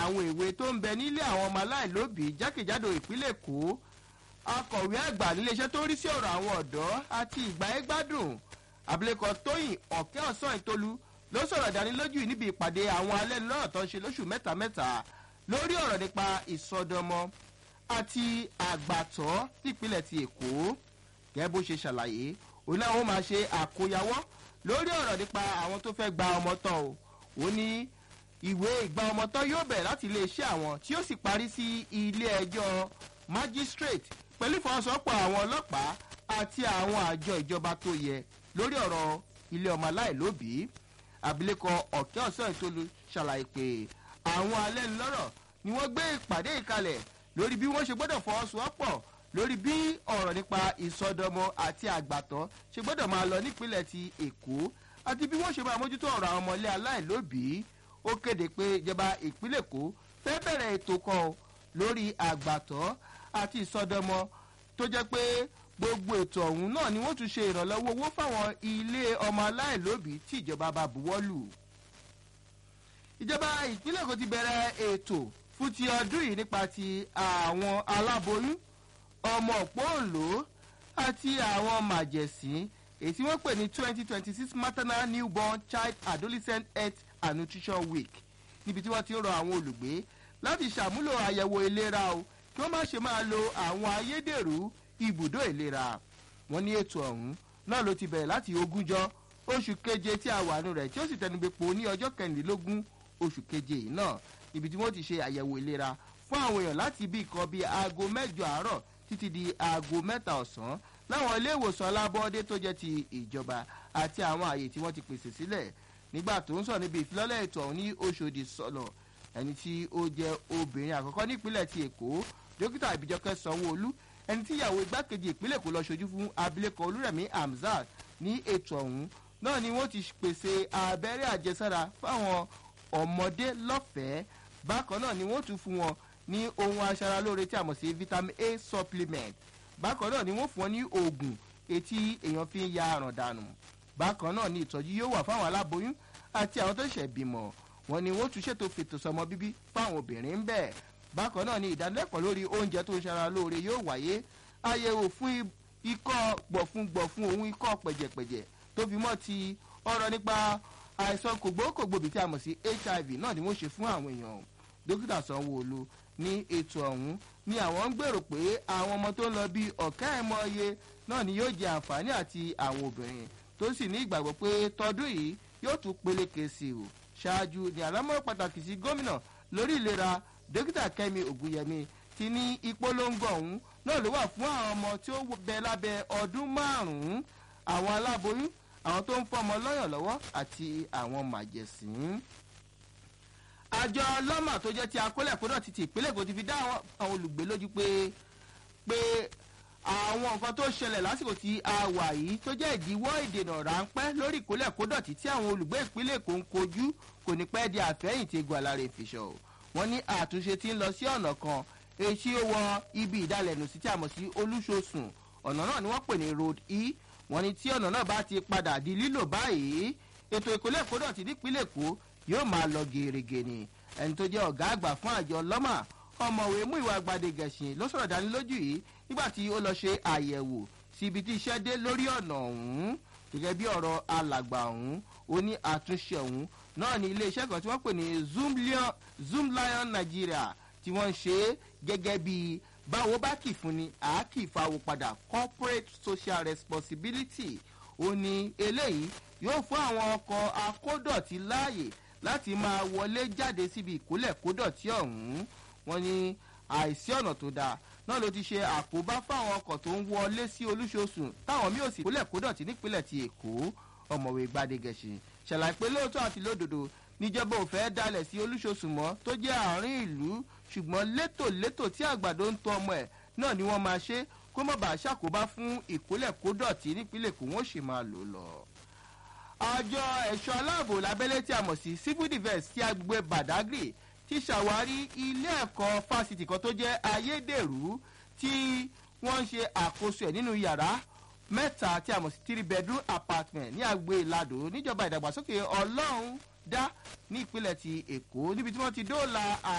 àwọn èwe tó ń bẹ nílé àwọn ọmọ aláìlóbìí jákèjádò ìpínlẹ̀ Èkó. Akọ̀wé àgbà níléeṣẹ́ tó rí sí ọ̀rọ̀ àwọn ọ̀dọ́ àti ìgbáyégbádùn abilékọ Tóyìn Ọ̀kẹ́ Ọ̀sán Ìtolú ló sọ̀rọ̀ dánilójú níbi ìpàdé àwọn alẹ́nulọ́rọ̀ tó ń ṣe lóṣù mẹ́ta lórí ọ̀rọ̀ nípa ìsọdọmọ àti àgbàtọ́ nípínlẹ̀ ti Èkó. Gẹ́gẹ́ bó ṣe ṣàlàyé, òun náà ó máa ṣe àkóyawọ́ lórí ọ̀rọ̀ nípa àwọn tó fẹ́ gba ọmọ tán o. Ó ní ìwé ìgbà ọmọ tán yóò bẹ̀rẹ̀ láti iléeṣẹ́ àwọn tí ó sì parí sí ilé ẹjọ́ magistrate pẹ̀lú ìfọwọ́sowọ́pọ̀ àwọn ọlọ́pàá àti àwọn àjọ ìjọba tó yẹ lórí ọ̀rọ̀ ilé ọmọ aláìlóbìí. Abilékọ Ọ̀kẹ́ Ọ̀sán Ìtolú ṣàlàyé pé àwọn alẹ́nulọ́rọ̀ ni wọ́n gbé ìpàdé ìkalẹ̀ lórí bí wọ́n ṣe gbọ́dọ̀ fọwọ́sowọ́pọ̀ lórí bí ọ̀rọ̀ nípa ìsọdọmọ àti àgbàtọ́ ṣe gbọ́dọ̀ máa lọ nípínlẹ̀ ti Èkó àti bí wọ́n ṣe máa mójútó ọ̀rọ̀ àwọn ọmọ ilé aláìlóbìí. Ó kéde pé ìjọba ìpínlẹ̀ Èkó fẹ́ bẹ̀rẹ̀ ètò kan lórí àgbàtọ́ àti ìsọdọmọ tó jẹ́ pé gbogbo ètò ọ̀hún náà ni wọ́n tún ṣe ìrànlọ́wọ́ owó fáwọn ilé ọmọ aláìlóbìí tí ìjọba bá buwọ́lù. Ìjọba ìpínlẹ̀ Èkó ti bẹ̀rẹ̀ ètò fún ti ọdún yìí nípa ti àwọn aláboyún, ọmọ òpóǹlò àti àwọn màjẹ̀sín èyí tí wọ́n pè ní 2026 Maternal Newborn Child Adolescent Health and Nutrition Week, níbi tí wọ́n ti ń rọ àwọn olùgbé láti ṣàmúlò àyẹ̀wò ìlera o kí wọ́n má ṣe máa lo àwọn ayédèrú ibùdó ìlera. Wọ́n ní ètò ọ̀hún náà ló ti bẹ̀rẹ̀ láti 20 oṣù keje tí a wà nù rẹ̀ tí ó sì tẹnubẹ́po ní ọjọ́ 16 oṣù keje yìí náà, ibi tí wọ́n ti ṣe àyẹ̀wò ìlera fún àwọn èèyàn láti bí nǹkan bíi aago 8 àárọ̀ títí di aago 3 ọ̀sán láwọn ilé ìwòsàn alábọ́ọ́dé tó jẹ́ ti ìjọba àti àwọn àyè tí wọ́n ti pèsè sílẹ̀. Nígbà tó ń sọ níbi ìfilọ́lẹ̀ ètò ọ̀hún ní Òṣòdì Sọ̀lọ̀, ẹni tí ó jẹ́ obìnrin àkọ́kọ́ nípínlẹ̀ ti Èkó, dókítà Ìbíjọkẹ́ Sanwó-Olú, ẹni tí ìyàwó igbákejì ìpínlẹ̀ Èkó lọ ṣojú fún abilékọ Olúrẹ̀mí Hamzat ní ètò ọ̀hún náà ni wọ́n ti pèsè abẹ́rẹ́ àjẹsára fáwọn ọmọdé lọ́fẹ̀ẹ́. Bákan náà ni wọ́n tún fún wọn ní ohun aṣaralóore tí a mọ̀ sí vitamin A supplement. Bákan náà ni wọ́n fún wọn ní oògùn etí èèyàn fi ń ya àrùn dànù. Bákan náà ni ìtọ́jú yóò wà fáwọn aláboyún àti àwọn tó ṣẹ̀ bímọ. Wọ́n ní wọ́n tún ṣètò fètò sọmọ bíbí fáwọn obìnrin ń bẹ̀. Bákan náà ni ìdánilẹ́kọ̀ọ́ lórí oúnjẹ tó ń ṣara lóore yóò wáyé. Àyẹ̀wò fún ikọ́ gbọ̀fun òun ikọ́ pẹ̀jẹ̀pẹ̀jẹ̀ tó fi mọ́ ti ọ̀rọ̀ nípa àìsàn kògbókògbòbí tí a mọ̀ sí HIV náà ni wọ́n ṣe fún àwọn èèyàn. Dókítà Sanwó-Olú ní ètò ọ̀hún ni àwọn ń gbèrò pé àwọn ọmọ tó ń lọ bí ọ̀kẹ́-ẹ̀mọye náà ni yóò jẹ àǹfààní àti àwọn obìnrin tó sì ní ìgbàgbọ́ pé tọdún yìí yóò tún peléke sí o. Ṣáájú ni àlámọ́ pàtàkì sí gómìnà lórí ìlera Dókítà Kẹ́mi Ògúnyẹmí ti ní ìpolongo ọ̀hún náà ló wà fún àwọn ọmọ tí ó bẹ lábẹ́ ọdún 5, àwọn aláboyún, àwọn tó ń fọmọ lọ́yàn lọ́wọ́ àti àwọn màjẹ̀sín. Àjọ lọ́mà tó jẹ́ ti akólẹ̀kódọ̀ ti ìpínlẹ̀ Èkó ti fi dá àwọn olùgbé lójú pé àwọn nǹkan tó ṣẹlẹ̀ lásìkò tí a wà yìí tó jẹ́ ìdíwọ́ ìdènà ráńpẹ́ lórí ìkólẹ̀kódọ̀tì tí àwọn olùgbé ìpínlẹ̀ Èkó ń kojú kò ní pẹ́ di àfẹ́yìntì egun alára ìfìṣọ̀. Wọ́n ní àtúnṣe tí ń lọ sí ọ̀nà kan èyí tí ó wọ ibi ìdálẹ́nu sí tí a mọ̀ sí Olúṣosùn. Ọ̀nà náà ni wọ́n pè ní Road E. Wọ́n ní tí ọ̀nà náà bá ti padà di lílò báyìí, ètò ìkólẹ̀kódọ̀tì nípínlẹ̀ Èkó yóò máa lọ gèrègè ni. Ẹni tó jẹ́ ọ̀gá àgbà fún àjọ lọ́mà, ọ̀mọ̀wé Múyìwá Gbadegẹ̀sìn ló sọ̀rọ̀ dánilójú yìí nígbà tí ó lọ ṣe àyẹ̀wò sí ibi tí iṣẹ́ dé lórí ọ̀nà ọ̀hún. Gẹ́gẹ́ bí ọ̀rọ̀ alàgbà ọ̀hún, ó ní àtúnṣe ọ̀hún náà ní iléeṣẹ́ kan tí wọ́n pè ní Zoom Lion Nigeria tí wọ́n ń ṣe gẹ́gẹ́ bí báwo bá kì fún ni àákì ìfawò padà corporate social responsibility. Ó ní eléyìí yóò fún àwọn ọkọ̀ akódọ̀tí láàyè láti máa wọlé jáde síbi ìkólẹ̀kódọ̀tí ọ̀hún. Wọ́n ní àìsí ọ̀nà tó dáa náà ló ti ṣe àkóbá fáwọn ọkọ̀ tó ń wọlé sí Olúṣosùn táwọn míì ò sì kólẹ̀kódọ̀tí nípínlẹ̀ ti Èkó. Ọ̀mọ̀wé Gbadegẹ̀sìn ṣàlàyé pé lóòótọ́ àti lódodo níjọba ò fẹ́ dalẹ̀ sí Olúṣosùn mọ́ tó jẹ́ àárín ìlú, ṣùgbọ́n létòlétò tí àgbàdo ń tọ́ ọmọ ẹ̀ náà ni wọ́n máa ṣe kó má bàa ṣàkóbá fún ìkólẹ̀kódọ̀tí nípínlẹ̀ Èkó wọ́n sì máa lò lọ. Àjọ ẹ̀ṣọ́ aláàbò lábẹ́lé tí a mọ̀ sí Civil Defence ti agbègbè Badagry ti ṣàwárí ilé ẹ̀kọ́ fásitì kan tó jẹ́ ayédèrú tí wọ́n ń ṣe àkóso ẹ̀ nínú yàrá 3 tí a mọ̀ sí 3 bedroom apartment ní agbègbè Ìlàdó níjọba ìdàgbàsókè Ọlọ́run dá ní ìpínlẹ̀ ti Èkó níbi tí wọ́n ti dóòlà